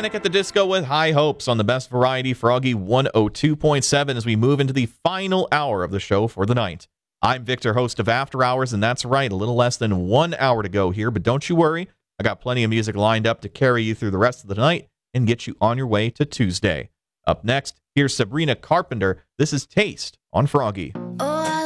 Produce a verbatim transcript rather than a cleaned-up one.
Panic at the Disco with High Hopes on the Best Variety Froggy one oh two point seven as we move into the final hour of the show for the night. I'm Victor, host of After Hours, and that's right, a little less than one hour to go here, but don't you worry, I got plenty of music lined up to carry you through the rest of the night and get you on your way to Tuesday. Up next, here's Sabrina Carpenter. This is Taste on Froggy.